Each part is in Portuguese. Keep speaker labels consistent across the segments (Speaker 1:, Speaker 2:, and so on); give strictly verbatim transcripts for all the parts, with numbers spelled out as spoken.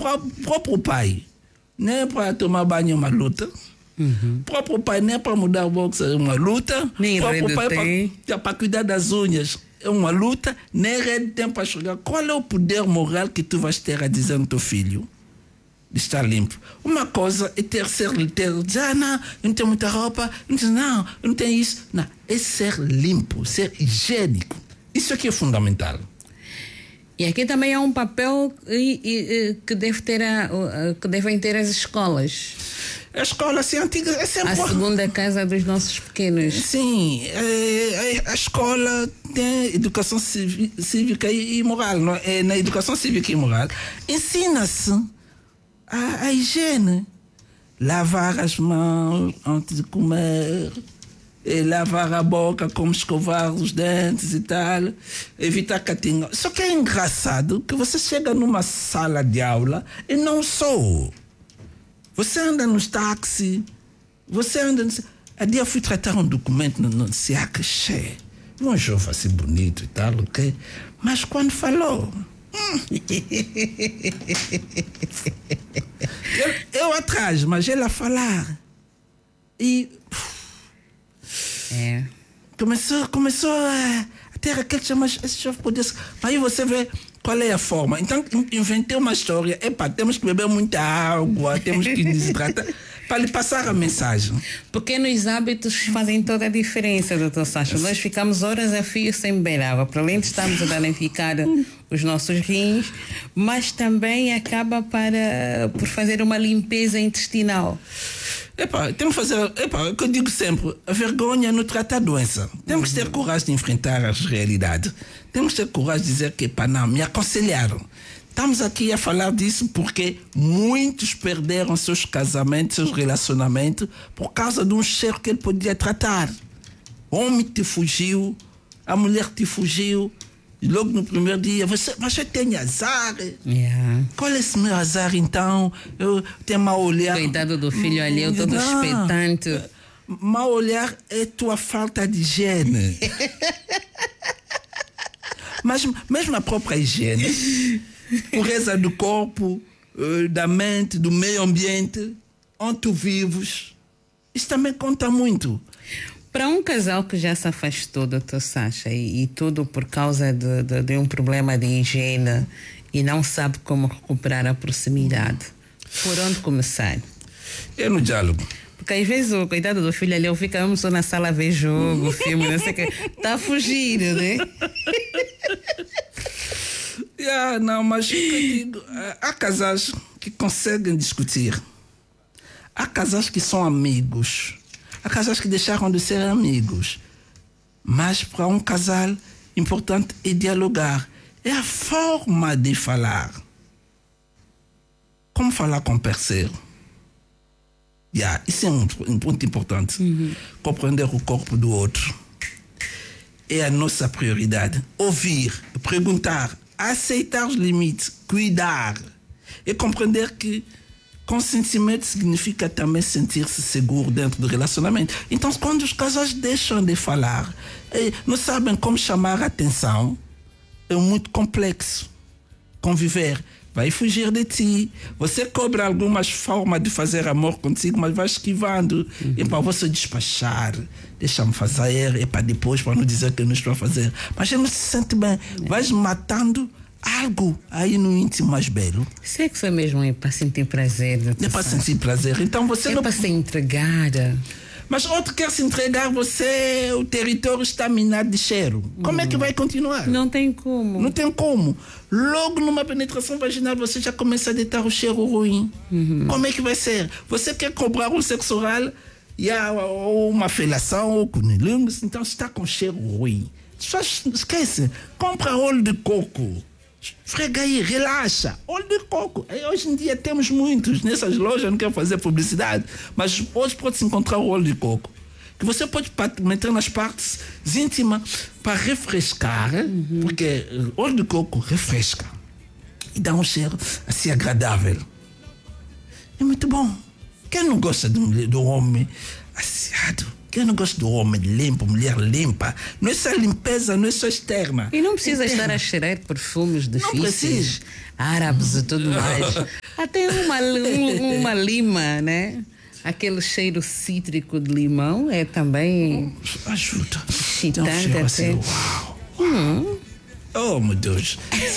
Speaker 1: Pro, próprio pai, nem para tomar banho é uma luta. Uhum. Próprio pai nem para mudar o boxe é uma luta.
Speaker 2: Nem
Speaker 1: próprio
Speaker 2: rede
Speaker 1: pai
Speaker 2: tem.
Speaker 1: para cuidar das unhas é uma luta. Nem rede tem para chegar. Qual é o poder moral que tu vais ter a dizer no teu filho de estar limpo? Uma coisa é ter ser ter, dizer, ah, não, eu não tenho muita roupa, não, tenho, não, eu não tenho isso. Não, é ser limpo, ser higiênico. Isso aqui é fundamental.
Speaker 2: E aqui também há um papel e, e, que, deve ter a, que devem ter as escolas.
Speaker 1: A escola assim, antiga é sempre...
Speaker 2: A segunda casa dos nossos pequenos.
Speaker 1: Sim, é, a escola tem educação cívica e moral. Não é? Na educação cívica e moral ensina-se a, a higiene. Lavar as mãos antes de comer, lavar a boca, como escovar os dentes e tal, evitar catinga. Só que é engraçado que você chega numa sala de aula e não sou. Você anda nos táxis, você anda... No... A dia eu fui tratar um documento no, no S I A C, cheio. Um jovem assim bonito e tal, ok? Mas quando falou... Hum, eu, eu atrás, mas ele a falar. E...
Speaker 2: É.
Speaker 1: Começou, começou a, a ter aquele chama... Esse jovem podia... Aí você vê... Qual é a forma? Então, inventei uma história. Epa, temos que beber muita água, temos que desidratar, para lhe passar a mensagem.
Speaker 2: Pequenos hábitos fazem toda a diferença, doutor Sacha. Nós ficamos horas a fio sem beber água. Para além de estarmos a danificar os nossos rins, mas também acaba para, por fazer uma limpeza intestinal.
Speaker 1: Epa, temos que fazer, epa, é o que eu digo sempre, a vergonha não trata a doença. Temos que ter coragem de enfrentar as realidades. Temos que ter coragem de dizer que, epa, não, me aconselharam. Estamos aqui a falar disso porque muitos perderam seus casamentos, seus relacionamentos, por causa de um cheiro que ele podia tratar. O homem te fugiu, a mulher te fugiu, e logo no primeiro dia, você, mas eu tenho azar.
Speaker 2: Yeah.
Speaker 1: Qual é esse meu azar, então? Eu tenho mau olhar.
Speaker 2: Cuidado do filho ali, eu todo
Speaker 1: não,
Speaker 2: expectante.
Speaker 1: Mau olhar é tua falta de higiene. Mas mesmo a própria higiene, pureza do corpo, da mente, do meio ambiente, onde tu vives, isso também conta muito.
Speaker 2: Para um casal que já se afastou, doutor Sacha, e, e tudo por causa de, de, de um problema de higiene e não sabe como recuperar a proximidade, por onde começar?
Speaker 1: É no diálogo.
Speaker 2: Porque às vezes o cuidado do filho ali, eu fico só na sala a ver jogo, filme, não sei o que, está a fugir, né?
Speaker 1: Yeah, não, mas eu digo, há casais que conseguem discutir. Há casais que são amigos. Há casais que deixaram de ser amigos. Mas para um casal, importante é dialogar. É a forma de falar. Como falar com o parceiro? Yeah, isso é um, um ponto importante. Uhum. Compreender o corpo do outro. É a nossa prioridade. Ouvir, perguntar, aceitar os limites, cuidar. E compreender que consentimento significa também sentir-se seguro dentro do relacionamento. Então, quando os casais deixam de falar, não sabem como chamar a atenção, é muito complexo. Conviver vai fugir de ti. Você cobra algumas formas de fazer amor contigo, mas vai esquivando. Uhum. E para você despachar, deixa-me fazer, e para depois, para não dizer que eu não estou a fazer. Mas ele não se sente bem. Uhum. Vais matando algo aí no íntimo mais belo.
Speaker 2: Sexo é mesmo é para sentir prazer.
Speaker 1: É para sentir prazer. Então você
Speaker 2: é
Speaker 1: não...
Speaker 2: para se entregar.
Speaker 1: Mas outro quer se entregar, você, o território está minado de cheiro. Como uhum. é que vai continuar?
Speaker 2: Não tem como.
Speaker 1: Não tem como. Logo numa penetração vaginal você já começa a deitar o cheiro ruim. Uhum. Como é que vai ser? Você quer cobrar um sexo oral e há uma felação ou cunilingus, então está com cheiro ruim. Só esquece. Compra óleo de coco. Esfrega aí, relaxa. Óleo de coco. Hoje em dia temos muitos nessas lojas, não quero fazer publicidade, mas hoje pode-se encontrar o óleo de coco, que você pode meter nas partes íntimas para refrescar, uhum. porque óleo de coco refresca e dá um cheiro assim agradável. É muito bom. Quem não gosta do, do homem aciado? Quem não gosta do homem limpo, mulher limpa? Não é só limpeza, não é só externa.
Speaker 2: E não precisa
Speaker 1: interna.
Speaker 2: Estar a cheirar perfumes de
Speaker 1: não
Speaker 2: fíceis árabes e tudo mais. Até uma, um, uma lima, né? Aquele cheiro cítrico de limão é também
Speaker 1: ajuda.
Speaker 2: Excitante
Speaker 1: um cheiro
Speaker 2: até.
Speaker 1: assim, uau.
Speaker 2: Hum.
Speaker 1: Oh, meu Deus.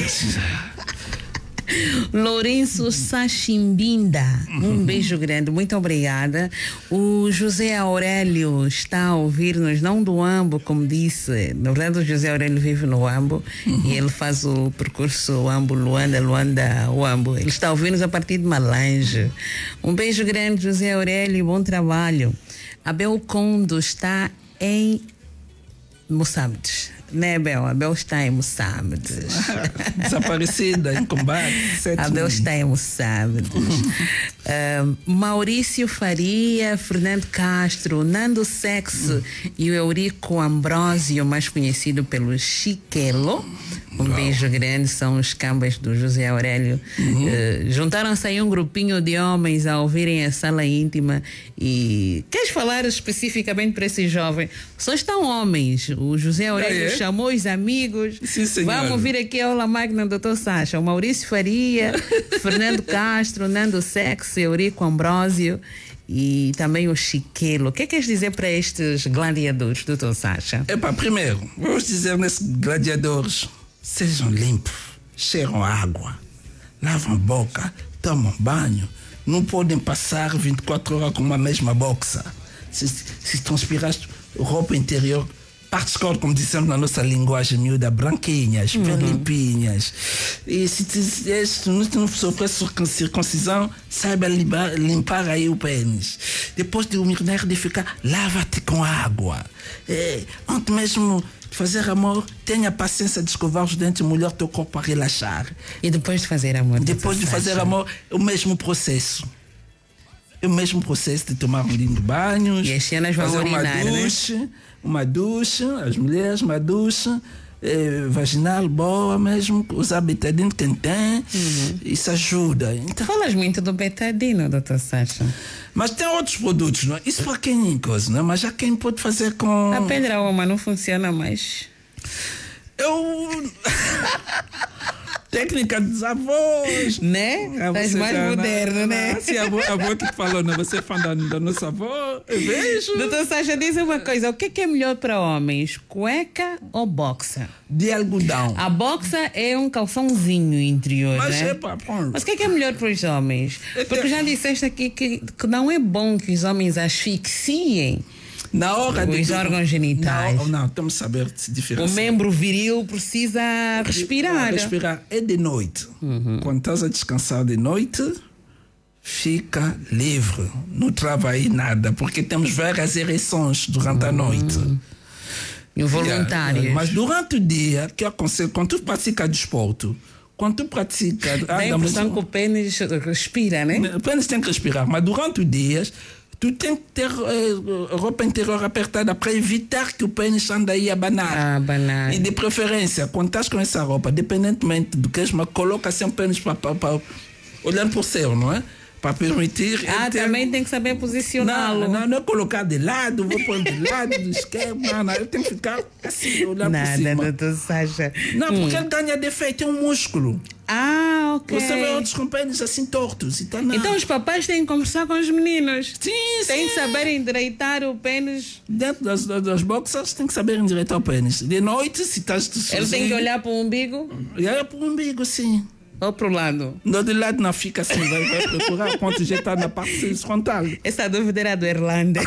Speaker 2: Lourenço Sachimbinda, um beijo grande, muito obrigada. O José Aurélio está a ouvir-nos, não do Ambo, como disse. Na verdade, o José Aurélio vive no Ambo uhum. e ele faz o percurso Ambo-Luanda, Luanda-Ambo. Ele está a ouvir-nos a partir de Malange. Um beijo grande, José Aurélio, bom trabalho. Abel Condo está em Moçambique. Né, Abel? Abel está em Moçambique.
Speaker 1: Desaparecida em combate.
Speaker 2: Abel está em Moçambique. uh, Maurício Faria, Fernando Castro, Nando Sexo e o Eurico Ambrósio, mais conhecido pelo Chiquelo. Um beijo grande, são os cambas do José Aurélio. Uhum. Uh, juntaram-se aí um grupinho de homens a ouvirem a sala íntima. E queres falar especificamente para esse jovem? Só estão homens. O José Aurélio ah, é? chamou os amigos.
Speaker 1: Sim, senhor.
Speaker 2: Vamos vir aqui a aula magna do doutor Sacha. O Maurício Faria, Fernando Castro, Nando Sexo, Eurico Ambrósio e também o Chiquelo. O que é que queres dizer para estes gladiadores, doutor Sacha?
Speaker 1: Epa, primeiro, vamos dizer nesses gladiadores: sejam limpos, cheiram água, lavam a boca, tomam banho. Não podem passar vinte e quatro horas com a mesma boxa. Se, se transpiraste roupa interior, partes corpo, como dissemos na nossa linguagem miúda, branquinhas, uhum. bem limpinhas. E se, se, se não sofrer circuncisão, saiba limpar, limpar aí o pênis. Depois de urinar, de ficar, lava-te com água. É, antes mesmo de fazer amor, tenha paciência de escovar os dentes, molhar teu corpo para relaxar.
Speaker 2: E depois de fazer amor?
Speaker 1: Depois de fazer amor, é o mesmo processo. É o mesmo processo de tomar um lindo banho.
Speaker 2: E as cenas vão urinar,
Speaker 1: uma ducha,
Speaker 2: né?
Speaker 1: Uma ducha, as mulheres, uma ducha eh, vaginal boa mesmo, usar betadine quem tem, uhum. isso ajuda. Então,
Speaker 2: falas muito do betadine, doutor Sacha.
Speaker 1: Mas tem outros produtos, não é? Isso para quem coisa, não é? Mas já quem pode fazer com...
Speaker 2: A pedra uma não funciona mais.
Speaker 1: Eu... Técnica dos avós.
Speaker 2: Né? Estás mais já, moderno, não, né?
Speaker 1: Sim, a avó, a avó que falou, não? Você é fã da, da nossa avó? Eu vejo.
Speaker 2: Doutor Sacha, diz uma coisa. O que é, que é melhor para homens? Cueca ou boxa?
Speaker 1: De algodão.
Speaker 2: A boxa é um calçãozinho interior,
Speaker 1: Mas
Speaker 2: né?
Speaker 1: é pá, pronto.
Speaker 2: Mas o que é, que é melhor para os homens? Porque já disseste aqui que, que não é bom que os homens asfixiem
Speaker 1: na hora
Speaker 2: os
Speaker 1: de,
Speaker 2: órgãos genitais.
Speaker 1: Não, não, temos que saber se diferenciar.
Speaker 2: O membro viril precisa respirar.
Speaker 1: Respirar é de noite. Uhum. Quando estás a descansar de noite, fica livre. Não trava aí nada, porque temos várias ereções durante uhum. a noite.
Speaker 2: Involuntárias.
Speaker 1: Yeah, mas durante o dia, que eu aconselho, quando tu pratica desporto, quando tu pratica...
Speaker 2: Dá a impressão que o pênis respira, né?
Speaker 1: O pênis tem que respirar, mas durante o dia... Tu tem que ter uh, roupa interior apertada para evitar que o pênis ande aí a abanar.
Speaker 2: Ah, abanar.
Speaker 1: E de preferência, quando estás com essa roupa, independentemente do que és, mas coloca assim o pênis para olhando por céu, não é? Para permitir...
Speaker 2: Ah, ter... também tem que saber posicioná-lo.
Speaker 1: Não, não, não é colocar de lado, vou pôr de lado, de esquerda, não, não, eu tenho que ficar assim, olhando
Speaker 2: Nada,
Speaker 1: por cima.
Speaker 2: Nada, doutor Sacha.
Speaker 1: Não,
Speaker 2: hum.
Speaker 1: porque ele ganha defeito, é um músculo.
Speaker 2: Ah, ok.
Speaker 1: Você vê outros com pênis assim tortos. Então, não.
Speaker 2: Então os papais têm que conversar com os meninos.
Speaker 1: Sim, sim.
Speaker 2: Tem que saber endireitar o pênis.
Speaker 1: Dentro das, das, das boxers tem que saber endireitar o pênis. De noite, se estás sozinho...
Speaker 2: Ele tem que olhar para o umbigo?
Speaker 1: Olhar para o umbigo, sim.
Speaker 2: Ou para o lado?
Speaker 1: Não, de lado não fica assim, vai, vai procurar quanto já está na parte frontal.
Speaker 2: Essa dúvida era do Erlander.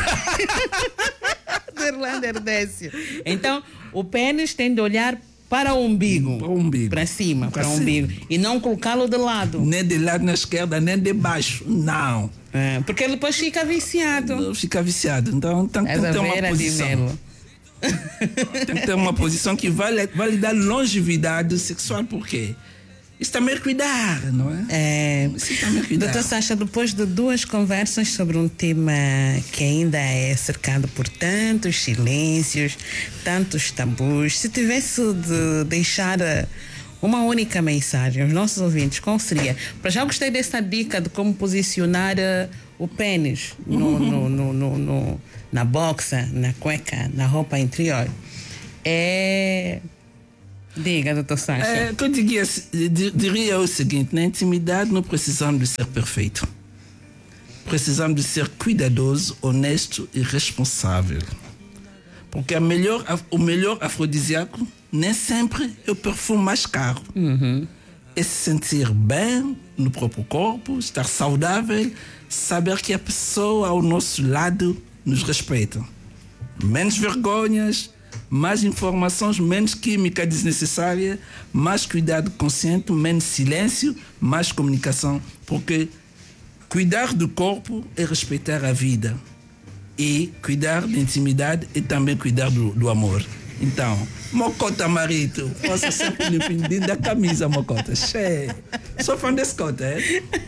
Speaker 2: do Erlander Décio. Então, o pênis tem de olhar para o umbigo.
Speaker 1: Para o umbigo.
Speaker 2: Para cima, para, para o
Speaker 1: cima.
Speaker 2: umbigo. E não colocá-lo de lado.
Speaker 1: Nem de lado na esquerda, nem de baixo. Não.
Speaker 2: É, porque ele depois fica viciado.
Speaker 1: Fica viciado. Então tem, tem que ter uma posição. Tem que ter uma posição que vai, vai lhe dar longevidade sexual. Por quê? Isso também é cuidar, não é?
Speaker 2: É.
Speaker 1: Isso também é cuidar.
Speaker 2: Doutor Sacha, depois de duas conversas sobre um tema que ainda é cercado por tantos silêncios, tantos tabus, se tivesse de deixar uma única mensagem aos nossos ouvintes, qual seria? Para já gostei dessa dica de como posicionar uh, o pênis no, uhum. no, no, no, no, na boxa, na cueca, na roupa interior. É... Diga, doutor Sacha.
Speaker 1: É, que eu diria, diria o seguinte: na intimidade não precisamos de ser perfeito. Precisamos de ser cuidadoso, honesto e responsável. Porque a melhor, o melhor afrodisíaco nem sempre é o perfume mais caro.
Speaker 2: Uhum.
Speaker 1: É se sentir bem no próprio corpo, estar saudável, saber que a pessoa ao nosso lado nos respeita. Menos vergonhas, mais informações, menos química desnecessária, mais cuidado consciente, menos silêncio, mais comunicação. Porque cuidar do corpo é respeitar a vida. E cuidar da intimidade é também cuidar do, do amor. Então, Mocota Marito, posso sempre limpinho dentro da camisa, Mocota. Che. Sou fã desse cota, é?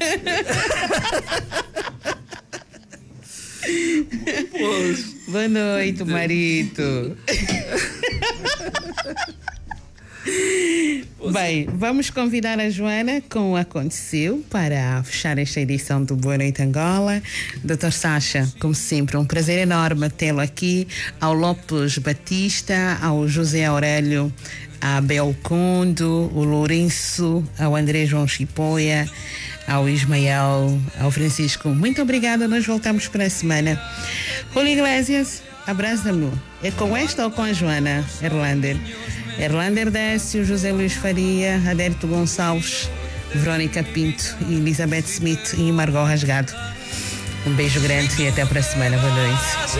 Speaker 2: Boa noite, Marito. Bem, vamos convidar a Joana com o Aconteceu para fechar esta edição do Boa Noite Angola. doutor Sacha, como sempre, um prazer enorme tê-lo aqui. Ao Lopes Batista, ao José Aurélio, a Abel Condo, o Lourenço, ao André João Chipoia, ao Ismael, ao Francisco. Muito obrigada, nós voltamos para a semana. Julio Iglesias, abraça-me. É com esta ou com a Joana Erlander? Erlander Décio, José Luís Faria, Adérito Gonçalves, Verónica Pinto, Elizabeth Smith e Margot Rasgado. Um beijo grande e até para a semana. Boa noite.